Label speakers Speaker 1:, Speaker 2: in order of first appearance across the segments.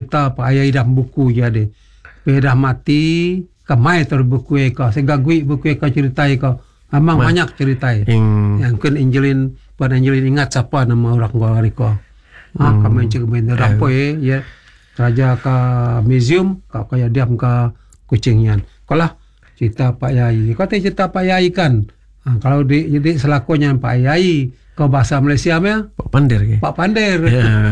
Speaker 1: cerita pak ayah idam buku jadi. Dah mati, kamai ter buku eka, segagui buku eka cerita eka. Amang banyak cerita. Yang kan Angelin ingat siapa nama orang gua riko. Kami cek main rampoi ya. Raja ke museum, kaya diam ke kucingnya. Kalau cerita Pak Yai, kau cerita Pak Yai kan. Kalau jadi selakunya Pak Yai, kau bahasa Malaysia ya?
Speaker 2: Pak Pandir ke?
Speaker 1: Pak Pandir.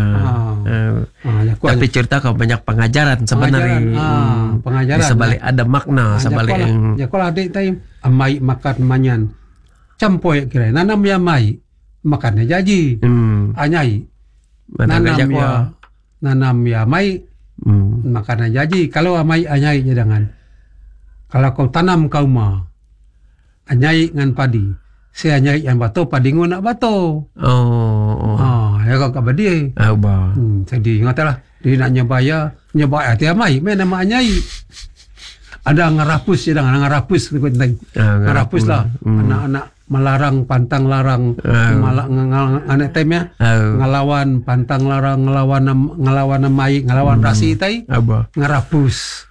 Speaker 2: Tapi cerita kau banyak pengajaran sebenarnya.
Speaker 1: Pengajaran.
Speaker 2: Sebalik ada makna sebalik yang.
Speaker 1: Ya kalau adik tadi amai makan manyan, campoy kira. Nanam ya mai, makannya jaji. Anyai. Nanam ya mai, makannya jaji. Kalau amai anyai jangan. Kalau kau tanam kau mah, anyai ngan padi. Saya anyai yang bato, padi nak bato. Ya kau kabadi. Jadi ngatalah dia nak nyebaya hati amai, mana nama anyai. Ada ngarapus ngarapus ngarapus lah. Anak-anak melarang pantang larang anak temnya ngelawan pantang larang ngelawan amai ngelawan rasi tai ngarapus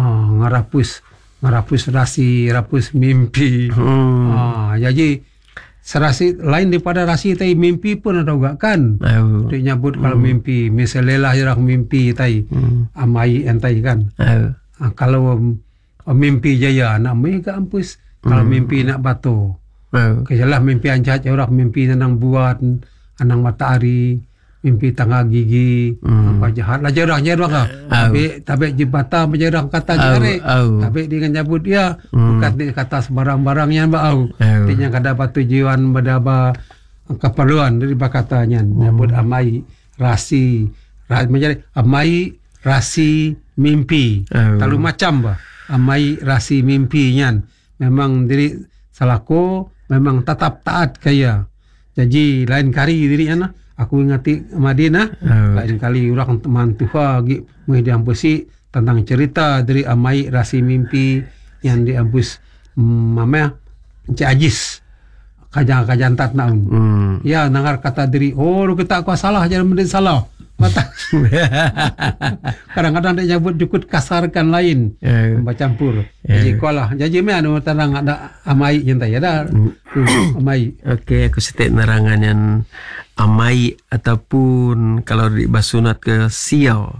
Speaker 1: rasi rapus mimpi. Jadi serasi lain daripada rasi tai mimpi pun ada juga kan. Dia nyebut kalau mimpi misalnya jarang mimpi tai amai entai kan. Kalau mimpi jaya nak mai ke ampus. Kalau mimpi nak batu. Kejalah mimpi anjat orang mimpi nang buat anang matahari, mimpi tangga gigi, apa jahat lah jarang lah. Tapi jibata menjarang kata jare. Tapi dia nyebut dia bukan dia kata sembarang-barangnya bau. Dia kada batu jiwan badaba keperluan dari bakatanya nyebut amai rasi menjadi amai rasi mimpi. Terlalu macam bah. Amai rasi mimpi nyan memang diri salako memang tetap taat kaya. Jadi lain kali dirinya aku ingati Madinah lain kali orang teman tuha gi mengidiam besi tentang cerita dari amai rasi mimpi yang diampus mamanya Encik Ajis kajang tat naun. Ya nangar kata diri lu kita aku salah jangan mending salah. Mata kadang-kadang dia nyebut jukut kasarkan lain bercampur. Jadi kolah jadi me anu tanang ada amai jentai ada amai.
Speaker 2: Okey aku setek nerangan yang amai ataupun kalau di basunat ke siau.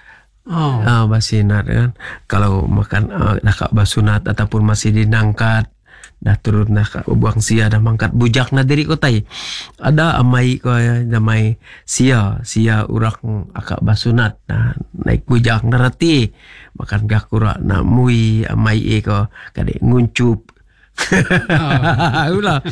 Speaker 2: Basunat kan. Kalau makan nak basunat ataupun masih dinangkat dah turun nak buang sia dah mangkat bujak na diri ko tay. Ada amai ko namai sia urak akak basunat nah naik bujak na rati makan gakura na mui amai ko kade nguncup. Ulah.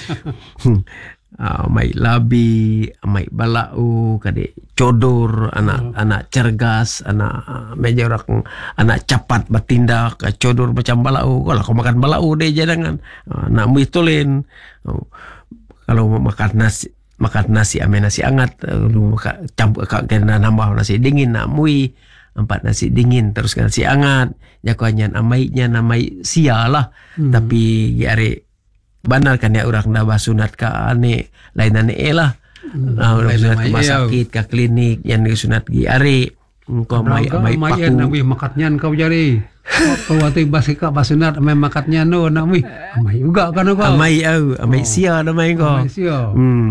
Speaker 2: Amai labi, amai balau, kade codor, anak cergas, anak mejorak, anak cepat bertindak, codor macam balau. Kalau kau makan balau deh jangan, nak muitulin. Kalau makan nasi ame nasi hangat, lu campur kena nambah nasi dingin, nak mui 4 nasi dingin terus nasi hangat. Jakuannya namai sia lah, tapi yare benar kan ya orang dah basunat ke ane lain ane lah sunat ke rumah sakit ke klinik yang disunat gi are kau amai paku nabi makatnya kau jari kau waktu basunat amai makatnya no nabi amai juga kan kau amai sia namai kau amai sia.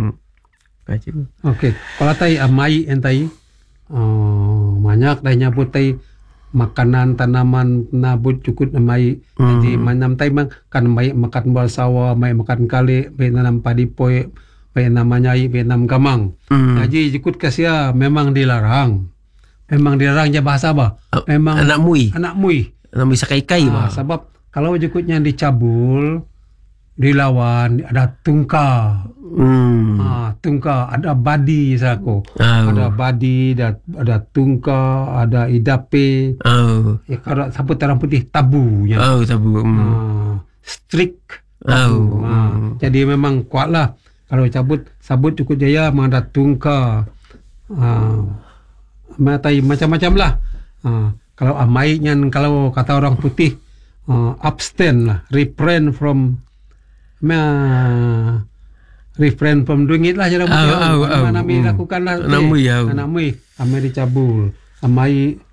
Speaker 2: Okey kalau tai amai entai banyak dah nyebut tai makanan tanaman nabut cukup amai. Jadi manam tai kan mai makan buah sawah, mai makan kale, mai nanam padi poi, mai namanya mai nanam gamang. Jadi cukup kasia memang dilarang. Memang dilarang je bahasa apa? Memang anak mui. Namai sakai-kai bah. Sebab kalau cukupnya dicabul, dilawan ada tungka. Tungka ada badi sako. Ada badi, ada tungka, ada idape. Ya kalau sapu terang putih tabu ya. Tabu. Strict. Jadi memang kuatlah kalau sabut cukup jaya memang ada tungka. Macam-macam lah. Kalau amainya kalau kata orang putih abstain lah, refrain from doing it lah cara mana lakukan lah. Namui amai dicabul, amai